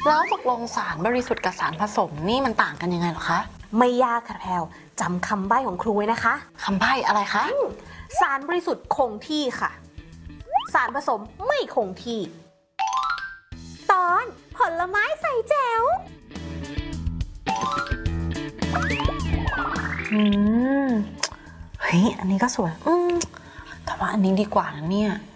แล้วตกลงสารบริสุทธิ์กับสารผสมนี่มันต่างกันยังไงเหรอคะไม่ยากค่ะแพลวจำคำใบ้ของครูไว้นะคะคำใบ้อะไรคะสารบริสุทธิ์คงที่ค่ะสารผสมไม่คงที่ตอนผลไม้ใส่แจ๋วเฮ้ยอันนี้ก็สวยแต่ว่าอันนี้ดีกว่านะเนี่ย